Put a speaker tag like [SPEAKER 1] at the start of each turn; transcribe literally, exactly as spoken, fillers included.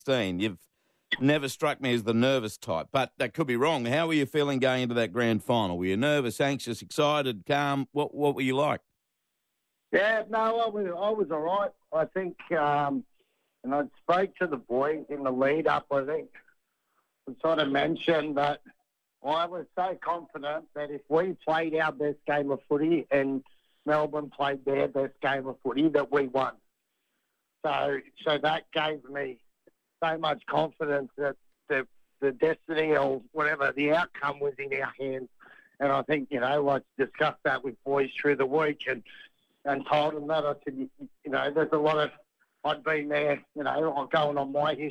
[SPEAKER 1] sixteen. You've never struck me as the nervous type, but that could be wrong. How were you feeling going into that grand final? Were you nervous, anxious, excited, calm? What What were you like?
[SPEAKER 2] Yeah, no, I was, I was all right. I think, um, and I spoke to the boys in the lead up, I think, and sort of mentioned that I was so confident that if we played our best game of footy and Melbourne played their best game of footy, that we won. So, so that gave me so much confidence that the the destiny or whatever the outcome was in our hands. And I think, you know, I discussed that with boys through the week and, and told them that. I said, you, you know, there's a lot of, I'd been there, you know, I'm going on my history.